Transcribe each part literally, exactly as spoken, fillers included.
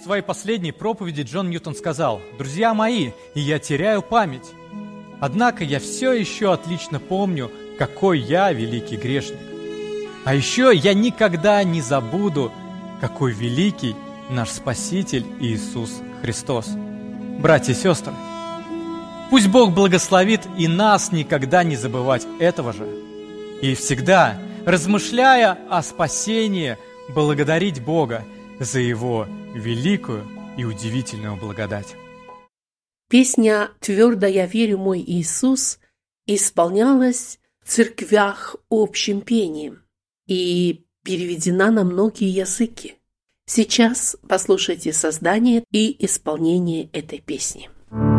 своей последней проповеди Джон Ньютон сказал: «Друзья мои, и я теряю память. Однако я все еще отлично помню, какой я великий грешник. А еще я никогда не забуду, какой великий наш Спаситель Иисус Христос». Братья и сестры, пусть Бог благословит и нас никогда не забывать этого же. И всегда, размышляя о спасении, благодарить Бога за Его великую и удивительную благодать. Песня «Твердо я верю, мой Иисус» исполнялась в церквях общим пением и переведена на многие языки. Сейчас послушайте создание и исполнение этой песни.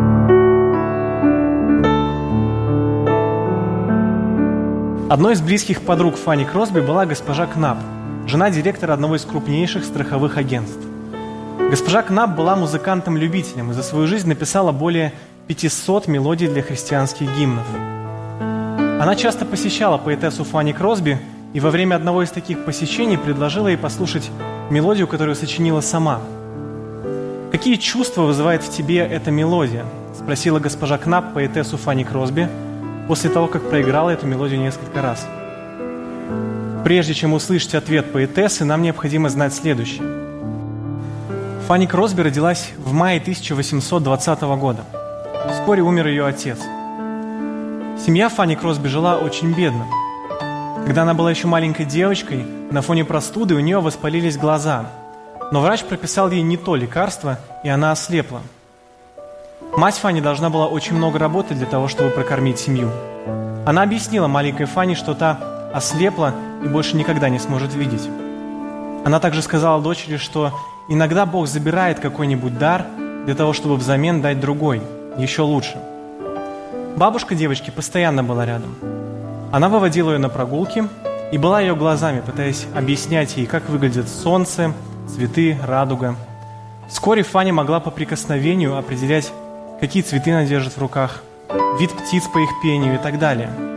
Одной из близких подруг Фанни Кросби была госпожа Кнап, жена директора одного из крупнейших страховых агентств. Госпожа Кнап была музыкантом-любителем и за свою жизнь написала более пятисот мелодий для христианских гимнов. Она часто посещала поэтессу Фанни Кросби и во время одного из таких посещений предложила ей послушать мелодию, которую сочинила сама. «Какие чувства вызывает в тебе эта мелодия?» – спросила госпожа Кнап поэтессу Фанни Кросби после того, как проиграла эту мелодию несколько раз. Прежде чем услышать ответ поэтессы, нам необходимо знать следующее. Фанни Кросби родилась в мае тысяча восемьсот двадцатого года. Вскоре умер ее отец. Семья Фанни Кросби жила очень бедно. Когда она была еще маленькой девочкой, на фоне простуды у нее воспалились глаза. Но врач прописал ей не то лекарство, и она ослепла. Мать Фанни должна была очень много работать для того, чтобы прокормить семью. Она объяснила маленькой Фанни, что та ослепла и больше никогда не сможет видеть. Она также сказала дочери, что иногда Бог забирает какой-нибудь дар для того, чтобы взамен дать другой, еще лучше. Бабушка девочки постоянно была рядом. Она выводила ее на прогулки и была ее глазами, пытаясь объяснять ей, как выглядят солнце, цветы, радуга. Вскоре Фанни могла по прикосновению определять, какие цветы она держит в руках, вид птиц по их пению и так далее.